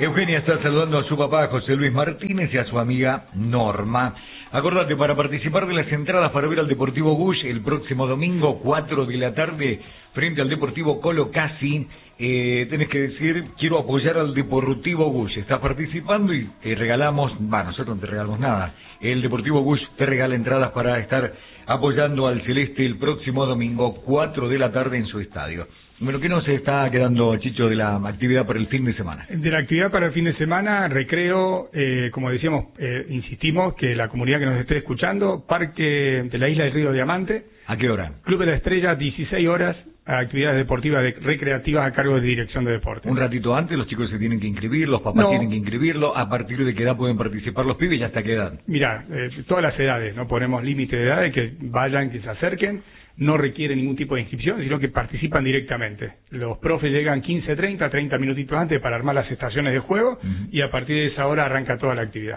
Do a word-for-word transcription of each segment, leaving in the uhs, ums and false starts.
Eugenia está saludando a su papá José Luis Martínez y a su amiga Norma. Acordate, para participar de las entradas para ver al Deportivo Gush el próximo domingo, cuatro de la tarde, frente al Deportivo Colo Casi, eh, tenés que decir, quiero apoyar al Deportivo Gush. Estás participando y te regalamos, va, nosotros no te regalamos nada. El Deportivo Gush te regala entradas para estar apoyando al Celeste el próximo domingo, cuatro de la tarde en su estadio. Bueno, ¿qué nos está quedando, Chicho, de la actividad para el fin de semana? De la actividad para el fin de semana, recreo, eh, como decíamos, eh, insistimos que la comunidad que nos esté escuchando, Parque de la Isla del Río Diamante. ¿A qué hora? Club de la Estrella, dieciséis horas, actividades deportivas de, recreativas a cargo de Dirección de Deportes. Un ratito antes los chicos se tienen que inscribir, los papás no. tienen que inscribirlo. ¿A partir de qué edad pueden participar los pibes y hasta qué edad? Mirá, eh, todas las edades, no ponemos límite de edades, que vayan, que se acerquen. No requiere ningún tipo de inscripción, sino que participan directamente. Los profes llegan quince, treinta, treinta minutitos antes para armar las estaciones de juego, uh-huh. y a partir de esa hora arranca toda la actividad.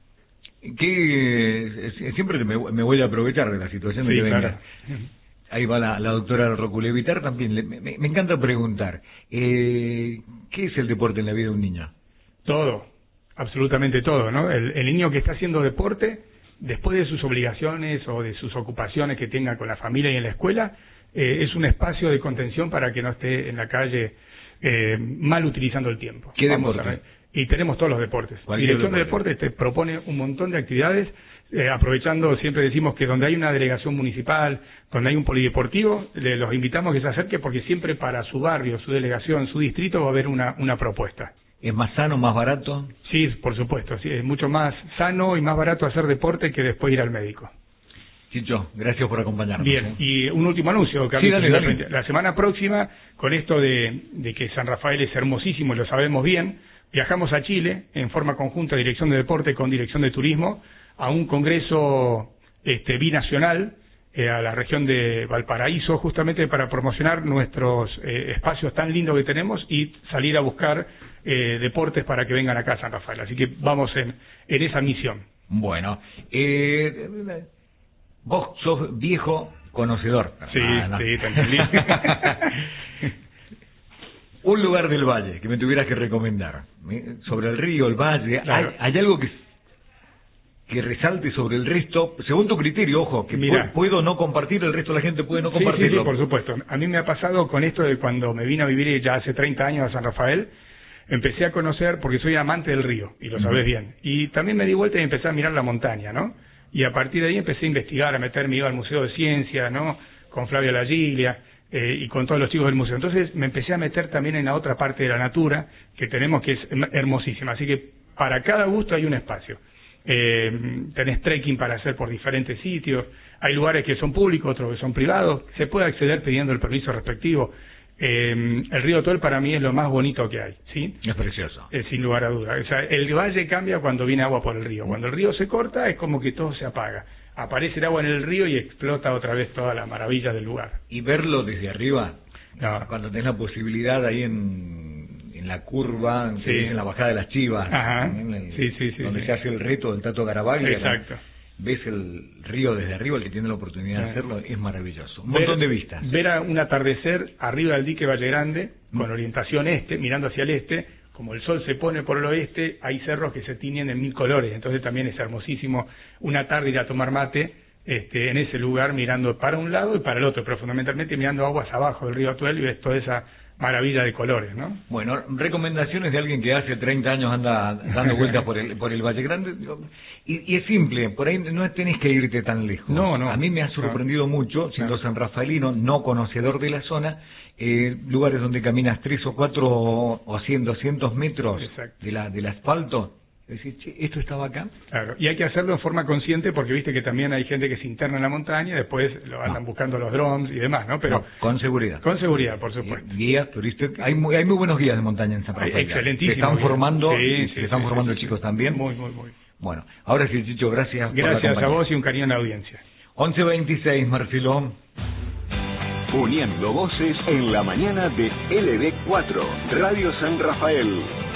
Que siempre me, me voy a aprovechar de la situación de sí, que venga. Claro. Ahí va la, la doctora Roculevitar también. Le, me, me encanta preguntar, eh, ¿qué es el deporte en la vida de un niño? Todo, absolutamente todo, ¿no? El, el niño que está haciendo deporte, después de sus obligaciones o de sus ocupaciones que tenga con la familia y en la escuela, eh, es un espacio de contención para que no esté en la calle eh, mal utilizando el tiempo. ¿Qué Vamos deporte? A, y tenemos todos los deportes. Dirección de Deportes te propone un montón de actividades, eh, aprovechando, siempre decimos que donde hay una delegación municipal, donde hay un polideportivo, le, los invitamos a que se acerquen porque siempre para su barrio, su delegación, su distrito va a haber una, una propuesta. ¿Es más sano, más barato? Sí, por supuesto, sí, es mucho más sano y más barato hacer deporte que después ir al médico. Chicho, gracias por acompañarnos. Bien, ¿eh? y un último anuncio. Sí, dale, dale. La semana próxima, con esto de, de que San Rafael es hermosísimo y lo sabemos bien, viajamos a Chile en forma conjunta, Dirección de Deporte con Dirección de Turismo, a un congreso este, binacional, eh, a la región de Valparaíso, justamente para promocionar nuestros eh, espacios tan lindos que tenemos y salir a buscar eh, deportes para que vengan acá a San Rafael. Así que vamos en, en esa misión. Bueno, eh, vos sos viejo conocedor. Sí, ah, no. sí, te entendí. Un lugar del valle que me tuvieras que recomendar, sobre el río, el valle, claro. ¿hay, hay algo que, que resalte sobre el resto, según tu criterio, ojo, que Mirá, puedo no compartir, el resto de la gente puede no compartirlo? Sí, sí, sí, por supuesto. A mí me ha pasado con esto de cuando me vine a vivir ya hace treinta años a San Rafael, empecé a conocer, porque soy amante del río, y lo sabés bien, y también me di vuelta y empecé a mirar la montaña, ¿no? Y a partir de ahí empecé a investigar, a meterme, iba al Museo de Ciencia, ¿no? Con Flavia Lagiglia, eh, y con todos los chicos del museo. Entonces me empecé a meter también en la otra parte de la natura que tenemos, que es hermosísima. Así que para cada gusto hay un espacio. Eh, tenés trekking para hacer por diferentes sitios, hay lugares que son públicos, otros que son privados, se puede acceder pidiendo el permiso respectivo. Eh, el río Tuel para mí es lo más bonito que hay, ¿sí? Es precioso. Eh, sin lugar a dudas. O sea, el valle cambia cuando viene agua por el río. Cuando el río se corta es como que todo se apaga. Aparece el agua en el río y explota otra vez toda la maravilla del lugar. Y verlo desde arriba, no. cuando tenés la posibilidad ahí en, en la curva, sí. en la bajada de las Chivas, Ajá. en el, sí, sí, sí, donde sí. se hace el reto del Tato Garabaglia. Exacto. Ves el río desde arriba, el que tiene la oportunidad de hacerlo, es maravilloso. Un ver, montón de vistas. Ver a un atardecer arriba del dique Valle Grande, mm. con orientación este, mirando hacia el este, como el sol se pone por el oeste, hay cerros que se tiñen en mil colores, entonces también es hermosísimo una tarde ir a tomar mate este, en ese lugar mirando para un lado y para el otro, pero fundamentalmente mirando aguas abajo del río Atuel y ves toda esa maravilla de colores, ¿no? Bueno, recomendaciones de alguien que hace treinta años anda dando vueltas por el por el Valle Grande, y, y es simple, por ahí no tenés que irte tan lejos. No, no. A mí me ha sorprendido no. mucho, siendo no. sanrafaelino, no conocedor de la zona, eh, lugares donde caminas tres o cuatro o cien, doscientos metros de la del asfalto. Decir, che, ¿esto estaba acá? Claro, y hay que hacerlo de forma consciente porque viste que también hay gente que se interna en la montaña y después lo andan no. buscando los drones y demás, ¿no? Pero no, con seguridad. Con seguridad, por supuesto. Guías, turistas, hay muy, hay muy buenos guías de montaña en San Rafael. Excelentísimo. Se están formando, sí, sí, se están sí, formando sí, chicos sí. también. Muy, muy, muy. Bueno, ahora sí, Chicho, gracias. Gracias por a vos y un cariño en la audiencia. once veintiséis, Marcelo. Uniendo voces en la mañana de L D cuatro, Radio San Rafael.